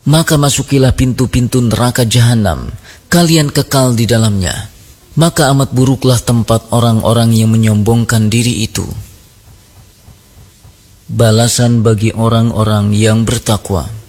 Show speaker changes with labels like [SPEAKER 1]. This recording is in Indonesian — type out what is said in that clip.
[SPEAKER 1] maka masukilah pintu-pintu neraka jahanam, kalian kekal di dalamnya. Maka amat buruklah tempat orang-orang yang menyombongkan diri itu. Balasan bagi orang-orang yang bertakwa.